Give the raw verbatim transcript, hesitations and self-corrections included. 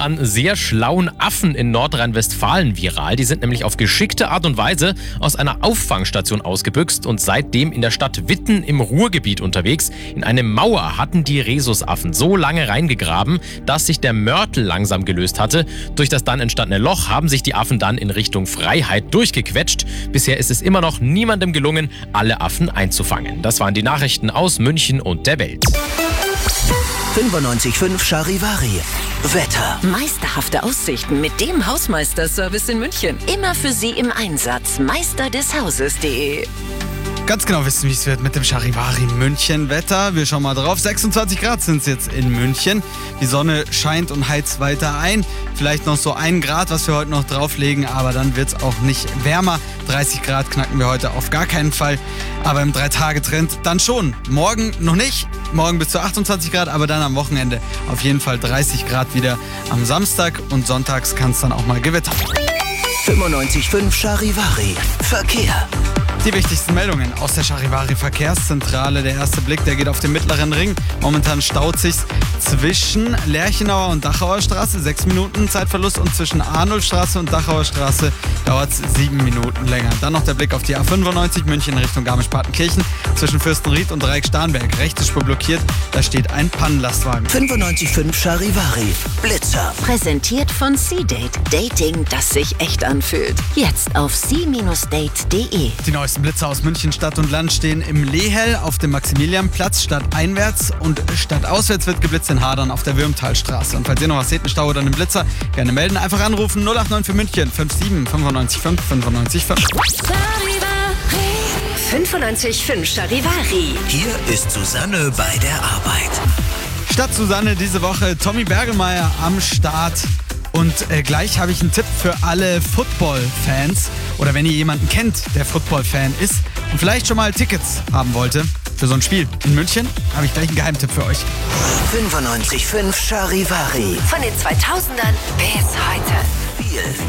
an sehr schlauen Affen in Nordrhein-Westfalen viral. Die sind nämlich auf geschickte Art und Weise aus einer Auffangstation ausgebüxt und seitdem in der Stadt Witten im Ruhrgebiet unterwegs. In eine Mauer hatten die Rhesusaffen so lange reingegraben, dass sich der Mörtel langsam gelöst hatte. Durch das dann entstandene Loch haben sich die Affen dann in Richtung Freiheit durchgequetscht. Bisher ist es immer noch niemandem gelungen, alle Affen einzufangen. Das waren die Nachrichten aus München und der Welt. fünfundneunzig Komma fünf Charivari. Wetter. Meisterhafte Aussichten mit dem Hausmeister-Service in München. Immer für Sie im Einsatz. meister des hauses punkt de. Ganz genau wissen, wie es wird mit dem Charivari München Wetter. Wir schauen mal drauf. sechsundzwanzig Grad sind es jetzt in München. Die Sonne scheint und heizt weiter ein. Vielleicht noch so ein Grad, was wir heute noch drauflegen, aber dann wird es auch nicht wärmer. dreißig Grad knacken wir heute auf gar keinen Fall. Aber im drei-Tage-Trend dann schon. Morgen noch nicht. Morgen bis zu achtundzwanzig Grad, aber dann am Wochenende auf jeden Fall dreißig Grad wieder am Samstag. Und sonntags kann es dann auch mal gewittern. fünfundneunzig Komma fünf Charivari. Verkehr. Die wichtigsten Meldungen aus der Charivari Verkehrszentrale. Der erste Blick, der geht auf den mittleren Ring. Momentan staut sich's zwischen Lerchenauer und Dachauer Straße. Sechs Minuten Zeitverlust und zwischen Arnoldstraße und Dachauer Straße dauert es sieben Minuten länger. Dann noch der Blick auf die A fünfundneunzig München Richtung Garmisch-Partenkirchen. Zwischen Fürstenried und Dreieck-Starnberg. Rechte Spur blockiert. Da steht ein Pannenlastwagen. fünfundneunzig Komma fünf Charivari. Blitzer. Präsentiert von C-Date. Dating, das sich echt anfühlt. Jetzt auf c Bindestrich date punkt de. Die neuesten Blitzer aus München Stadt und Land stehen im Lehel auf dem Maximilianplatz stadteinwärts und stadtauswärts wird geblitzt in Hadern auf der Würmtalstraße. Und falls ihr noch was seht, einen Stau oder einen Blitzer, gerne melden. Einfach anrufen null acht neun für München fünf sieben fünfundneunzig fünf fünfundneunzig fünf. fünfundneunzig Komma fünf Charivari. Hier ist Susanne bei der Arbeit. Stadt Susanne diese Woche, Tommy Bergemeier am Start. Und äh, gleich habe ich einen Tipp für alle Football-Fans. Oder wenn ihr jemanden kennt, der Football-Fan ist und vielleicht schon mal Tickets haben wollte für so ein Spiel in München, habe ich gleich einen Geheimtipp für euch. fünfundneunzig Komma fünf Charivari. Von den zweitausendern bis heute. Viel